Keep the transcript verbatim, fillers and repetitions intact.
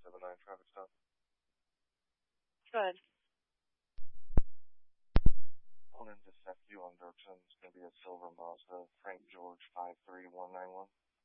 seven nine traffic stop. Good. Pulling into Seth you on Dirksen. It's going to be a silver Mazda, Frank George five three one nine one.